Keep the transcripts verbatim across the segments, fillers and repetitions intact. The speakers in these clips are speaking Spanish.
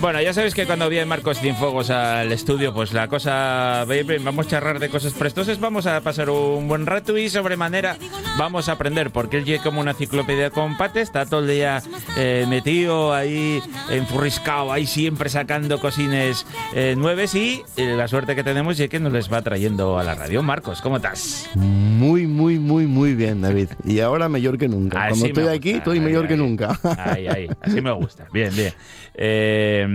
Bueno, ya sabéis que cuando viene Marcos Cienfuegos al estudio, pues la cosa, vamos a charlar de cosas prestosas, vamos a pasar un buen rato y sobremanera vamos a aprender, porque él llega como una enciclopedia con pate, está todo el día eh, metido ahí, enfurriscado, ahí siempre sacando cosines eh, nueves y eh, la suerte que tenemos es que nos les va trayendo a la radio. Marcos, ¿cómo estás? Muy, muy, muy, muy bien, David. Y ahora mejor que nunca. Así Cuando estoy gusta. aquí, estoy Ahí, mejor ahí, que nunca. Ahí, ahí, así me gusta. Bien, bien. Eh,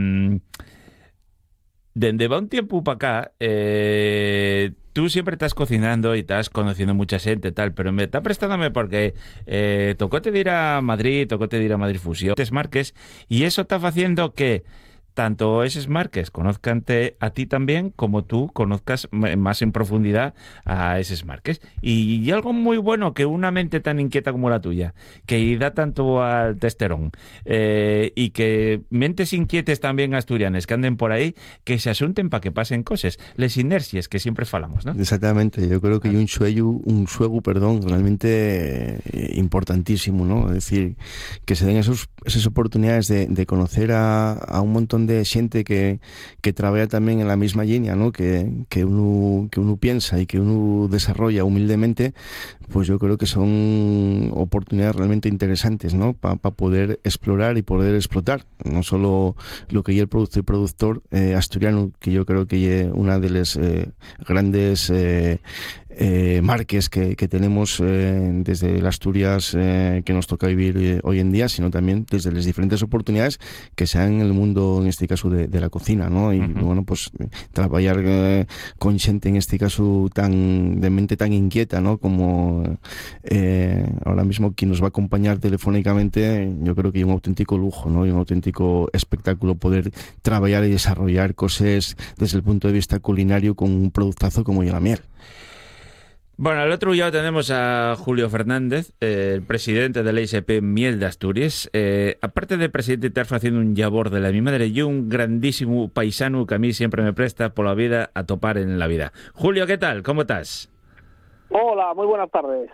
Desde va un tiempo para acá, eh, tú siempre estás cocinando y estás conociendo mucha gente y tal, pero me está prestándome porque eh, tocó te ir a Madrid, tocó te ir a Madrid Fusión, Marques, y eso está haciendo que tanto esos Marques conozcan a ti también, como tú conozcas más en profundidad a esos Marques. Y, y algo muy bueno que una mente tan inquieta como la tuya, que da tanto al testerón, eh, y que mentes inquietes también asturianes que anden por ahí, que se asunten para que pasen cosas, les inercias que siempre falamos, ¿no? Exactamente, yo creo que hay un sueño, un suego, perdón, realmente eh, importantísimo, ¿no? Es decir, que se den esos, esas oportunidades de, de conocer a, a un montón de gente que, que trabaja también en la misma línea, ¿no? Que, que, uno, que uno piensa y que uno desarrolla humildemente, pues yo creo que son oportunidades realmente interesantes, ¿no? Para pa poder explorar y poder explotar, no solo lo que es el productor y productor eh, asturiano, que yo creo que es una de las eh, grandes eh, eh, marques que, que tenemos eh, desde las Asturias eh, que nos toca vivir eh, hoy en día, sino también desde las diferentes oportunidades que se dan en el mundo, en este caso de, de la cocina, ¿no? Y uh-huh. bueno, pues trabajar eh, con gente en este caso tan de mente tan inquieta, ¿no? Como eh, ahora mismo quien nos va a acompañar telefónicamente, yo creo que es un auténtico lujo, ¿no? Y un auténtico espectáculo poder trabajar y desarrollar cosas desde el punto de vista culinario con un productazo como la miel. Bueno, al otro lado tenemos a Julio Fernández, eh, el presidente de la I S P Miel de Asturias. Eh, aparte de presidente, estar haciendo un labor de la mi madre y un grandísimo paisano que a mí siempre me presta por la vida a topar en la vida. Julio, ¿qué tal? ¿Cómo estás? Hola, muy buenas tardes.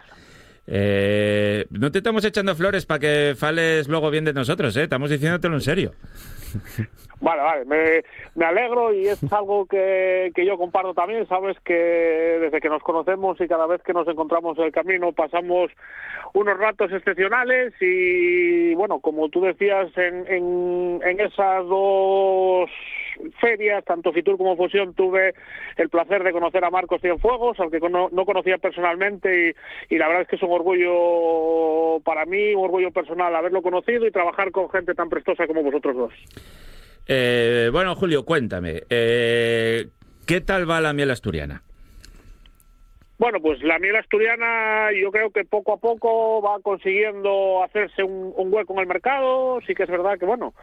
Eh, no te estamos echando flores para que fales luego bien de nosotros, ¿eh? Estamos diciéndotelo en serio. Vale, vale, me, me alegro y es algo que, que yo comparto también. Sabes que desde que nos conocemos y cada vez que nos encontramos en el camino pasamos unos ratos excepcionales y bueno, como tú decías, en, en, en esas dos ferias, tanto Fitur como Fusión, tuve el placer de conocer a Marcos Cienfuegos, al que no, no conocía personalmente y, y la verdad es que es un orgullo para mí, un orgullo personal haberlo conocido y trabajar con gente tan prestosa como vosotros dos. Eh, bueno, Julio, cuéntame, eh, ¿qué tal va la miel asturiana? Bueno, pues la miel asturiana yo creo que poco a poco va consiguiendo hacerse un, un hueco en el mercado. Sí que es verdad que, bueno,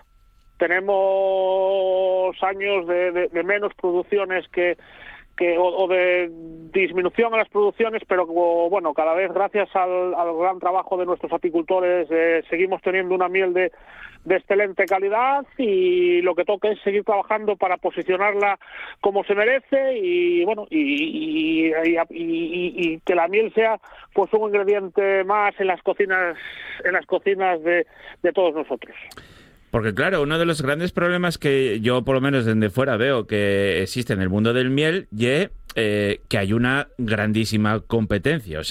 tenemos años de, de, de menos producciones que, que o, o de disminución a las producciones, pero bueno, cada vez gracias al, al gran trabajo de nuestros apicultores eh, seguimos teniendo una miel de de excelente calidad y lo que toca es seguir trabajando para posicionarla como se merece y bueno y, y, y, y, y que la miel sea pues un ingrediente más en las cocinas en las cocinas de, de todos nosotros. Porque claro, uno de los grandes problemas que yo por lo menos desde fuera veo que existe en el mundo del miel es eh, que hay una grandísima competencia. O sea,